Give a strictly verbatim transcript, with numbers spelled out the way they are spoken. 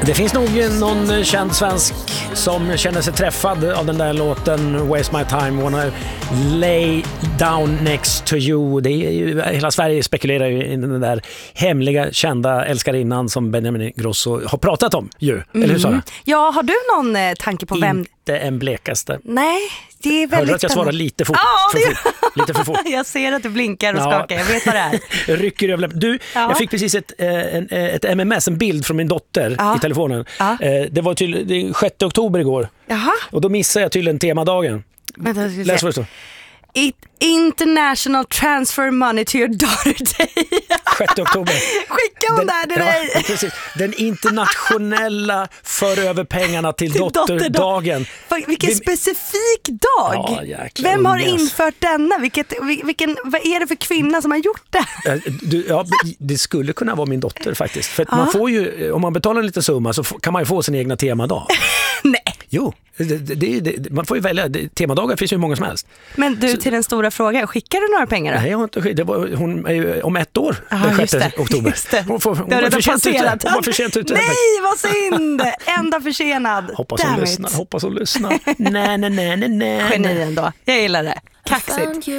Det finns nog någon känd svensk som känner sig träffad av den där låten Waste My Time, Wanna Lay Down Next to You. Det är ju, hela Sverige spekulerar ju i den där hemliga, kända älskarinnan som Benjamin Ingrosso har pratat om ju. Mm. Eller hur, Sara? Ja, har du någon eh, tanke på vem? Inte en blekaste. Nej, det är väldigt... Hörde att jag svarar lite fort? Ja, för det... fort. Lite för fort. Jag ser att du blinkar och Ja. skakar, jag vet vad det är. Jag rycker över. Du, Ja. jag fick precis ett, en, ett M M S, en bild från min dotter Ja. i telefonen. Ja. Det var till det sjätte oktober igår. Jaha. Och då missade jag tydligen temadagen. Vänta, jag ska Läs se. vad det står. It International Transfer Money to your daughter day. sjätte oktober. Skicka hon där till dig. Ja, precis. Den internationella för över pengarna till, Till dotterdagen. Fan, vilken Vi- specifik dag. Ja, jäklar, Vem har ungas. infört denna? Vilket, vilken, vad är det för kvinna som har gjort det? Eh, Du, ja, det skulle kunna vara min dotter faktiskt. För att Ja. man får ju, om man betalar en liten summa så f- kan man ju få sin egna temadag. Nej. Jo, det, det, det, det, man får ju välja. Det, temadagar finns ju hur många som helst. Men du, till den stora frågan, skickar du några pengar då? Nej, jag har inte skit. Det var, hon är ju om ett år, Aha, den just sjätte det, oktober. just det. Hon, får, hon, Det har var för redan sent ute. passerat. hon var för sent ute. Nej, vad synd! Ända försenad. Hoppas hon Damn it. lyssnar. Hoppas hon lyssnar. Nej, nej, nej, nej, nej. Geni ändå. Jag gillar det. Kaxigt.